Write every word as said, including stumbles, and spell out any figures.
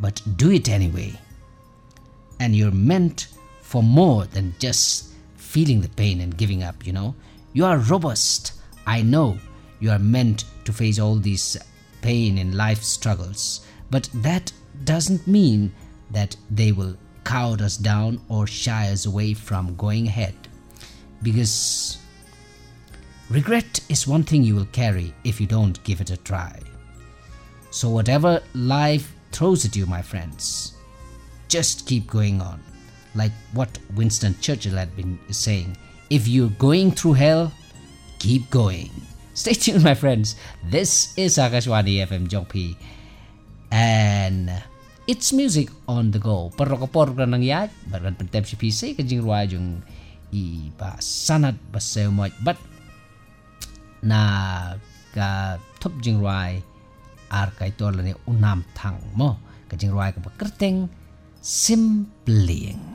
but do it anyway. And you're meant for more than just feeling the pain and giving up, you know. You are robust. I know you are meant to face all these pain and life struggles, but that doesn't mean that they will cow us down or shy us away from going ahead. Because regret is one thing you will carry if you don't give it a try. So whatever life throws at you, my friends, just keep going on. Like what Winston Churchill had been saying, if you're going through hell, keep going. Stay tuned, my friends. This is Akashwani F M Jongpi, and it's music on the go. Parokopor ka nang yat, baran pentem si P C kajing ruwa yung iba sanat basayo mo, but na ka top jing ruwa ar kay tola ni unam thang mo kajing ruwa ka kerteng simpling.